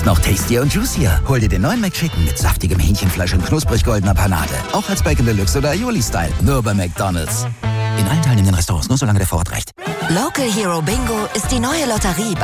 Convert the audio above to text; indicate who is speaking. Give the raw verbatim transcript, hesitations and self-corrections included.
Speaker 1: Jetzt noch tastier und juicier. Hol dir den neuen McChicken mit saftigem Hähnchenfleisch und knusprig goldener Panade. Auch als Bacon Deluxe oder Aioli-Style. Nur bei McDonald's. In allen teilnehmenden Restaurants, nur solange der Vorrat reicht.
Speaker 2: Local Hero Bingo ist die neue Lotterie